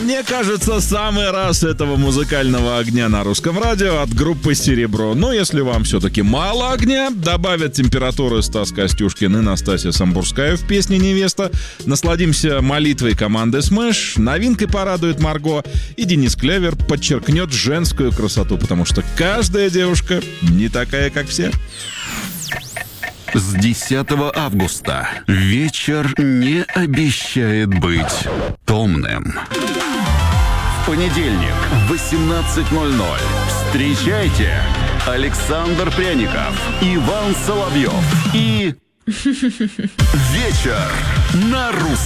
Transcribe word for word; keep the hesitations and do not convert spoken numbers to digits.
мне кажется, самый раз этого музыкального огня на русском радио от группы «Серебро». Но если вам все-таки мало огня, добавят температуры Стас Костюшкин и Настасья Самбурская в песне «Невеста». Насладимся молитвой команды «Смэш», новинкой порадует Марго, и Денис Клявер подчеркнет женскую красоту, потому что каждая девушка не такая, как все. С десятого августа вечер не обещает быть томным. В понедельник в восемнадцать ноль ноль встречайте Александр Пряников, Иван Соловьев и вечер на русском.